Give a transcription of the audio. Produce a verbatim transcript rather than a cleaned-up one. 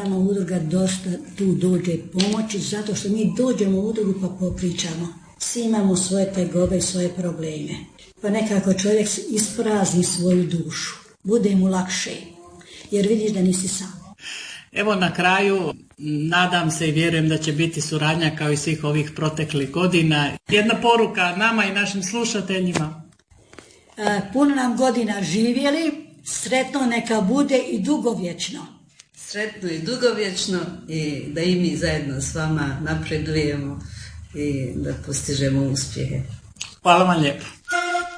nama udruga dosta tu dođe pomoći, zato što mi dođemo u udrugu pa popričamo. Svi imamo svoje tegobe i svoje probleme. Pa nekako čovjek isprazni svoju dušu. Bude mu lakše, jer vidiš da nisi sam. Evo na kraju, nadam se i vjerujem da će biti suradnja kao i svih ovih proteklih godina. Jedna poruka nama i našim slušateljima. E, puno nam godina živjeli, sretno neka bude i dugovječno. Sretno i dugovječno i da i mi zajedno s vama napredujemo i da postižemo uspjehe. Hvala vam lijepo.